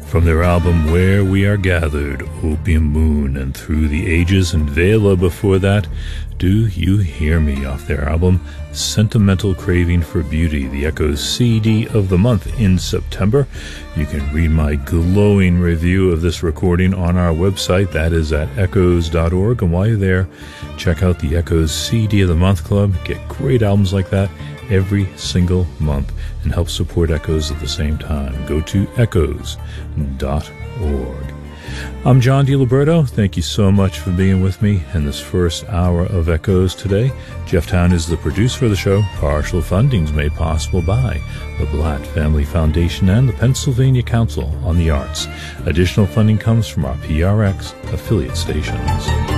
From their album Where We Are Gathered, Opium Moon, and Through the Ages, and Vela before that, Do You Hear Me, off their album Sentimental Craving for Beauty, the Echoes CD of the month in September. You can read my glowing review of this recording on our website. That is at echoes.org. And while you're there, check out the Echoes CD of the Month Club. Get great albums like that every single month and help support Echoes at the same time. Go to echoes.org. I'm John DiLiberto. Thank you so much for being with me in this first hour of Echoes today. Jeff Town is the producer of the show. Partial funding is made possible by the Blatt Family Foundation and the Pennsylvania Council on the Arts. Additional funding comes from our PRX affiliate stations.